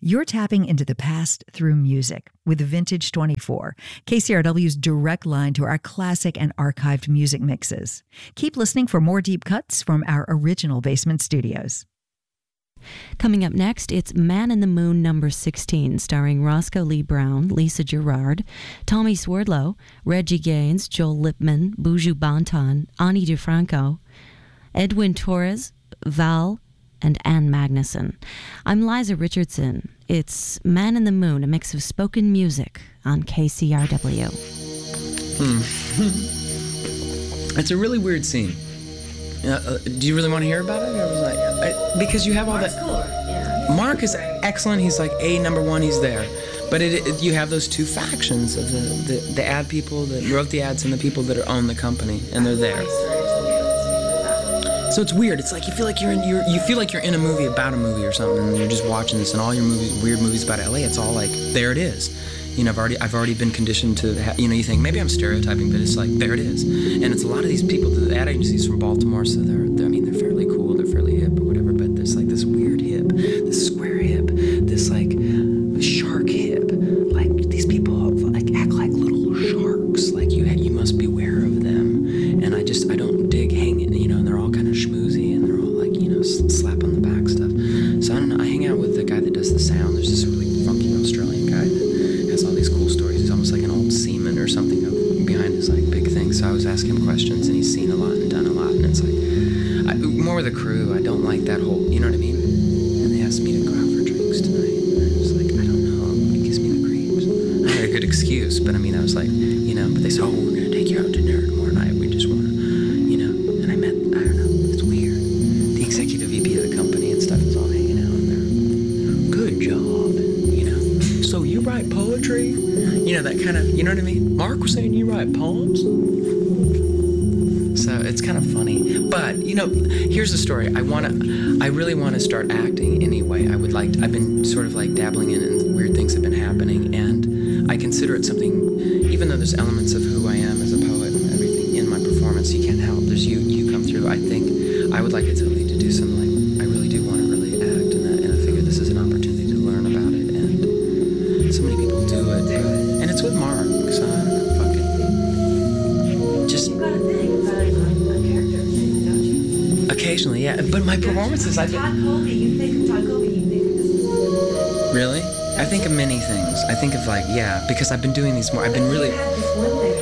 You're tapping into the past through music with Vintage 24, KCRW's direct line to our classic and archived music mixes. Keep listening for more deep cuts from our original basement studios. Coming up next, it's Man in the Moon number 16, starring Roscoe Lee Brown, Lisa Gerrard, Tommy Swerdlow, Reggie Gaines, Joel Lipman, Buju Banton, Ani DeFranco, Edwin Torres, Val, and Ann Magnuson. I'm Liza Richardson. It's Man in the Moon, a mix of spoken music on KCRW. It's a really weird scene. Do you really want to hear about it? I was like, because you have all that. Cool. Yeah. Mark is excellent. He's like number one. He's there, but you have those two factions of the ad people that wrote the ads and the people that own the company, and they're there. So it's weird. It's like you feel like you're in a movie about a movie or something, and you're just watching this, and all your weird movies about LA. It's all like there it is. You know, I've already been conditioned to, you think maybe I'm stereotyping, but it's like, there it is. And it's a lot of these people, the ad agencies from Baltimore, so they're fairly cool, they're fairly hip or whatever, but there's like this weird hip, this square hip, this like shark hip, like these people like act like little sharks, like you must beware of them. And I don't dig hanging, and they're all kind of schmoozy, and they're all like, slap on the back stuff. So I don't know, I hang out with the guy that does the sound. There's this really funky Australian guy that has all these cool stories. He's almost like an old seaman or something behind his like big thing. So I was asking him questions, and he's seen a lot and done a lot, and it's like more with the crew. I don't like that whole, you know what I mean? And they asked me to go out for drinks tonight, and I was like, I don't know, it gives me the creeps. I had a good excuse, but I was like, but they said, oh, we're gonna take you out to dinner tomorrow night. We just wanna, and I don't know, it's weird. The executive VP of the company and stuff is all hanging out, and they're, good job, and so you write poetry? That kind of, you know what I mean? Mark was saying you write poems? So it's kind of funny. But, here's the story. I really want to start acting anyway. I've been sort of like dabbling in it, and weird things have been happening, and I consider it something, even though there's elements of who I am as a poet and everything in my performance, you can't help. There's you come through. I think I would like it to lead to do something like, I really do want to really act, and I figure this is an opportunity to learn about it, and so many people do it. And it's with Mark, so I don't know, fuck it. Just... You've got a thing about a character, don't you? Occasionally, yeah. But my performances, Todd Colby, you think of Todd Colby, you think of this. Really? I think of many things. I think of because I've been doing these more. I've been really... You had this one thing